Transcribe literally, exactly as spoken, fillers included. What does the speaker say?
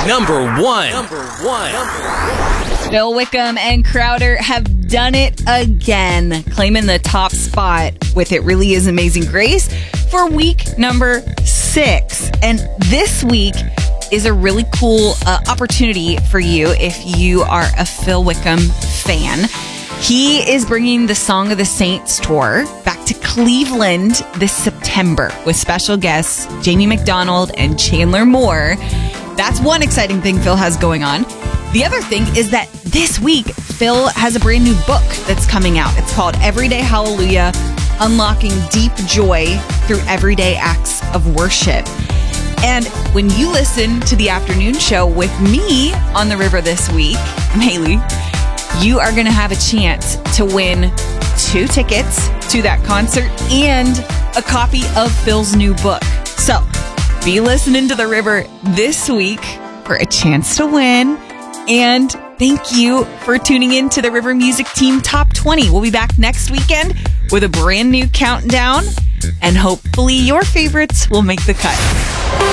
Number one. Number one. Phil Wickham and Crowder have done it again, claiming the top spot with It Really Is Amazing Grace for week number six. And this week is a really cool uh, opportunity for you if you are a Phil Wickham fan. He is bringing the Song of the Saints tour back to Cleveland this September with special guests Jamie McDonald and Chandler Moore. That's one exciting thing Phil has going on. The other thing is that this week, Phil has a brand new book that's coming out. It's called Everyday Hallelujah, Unlocking Deep Joy Through Everyday Acts of Worship. And when you listen to the afternoon show with me on the river this week, I'm Haley, you are going to have a chance to win two tickets to that concert and a copy of Phil's new book. So be listening to the river this week for a chance to win. And thank you for tuning in to the River Music Team Top twenty. We'll be back next weekend with a brand new countdown, and hopefully your favorites will make the cut.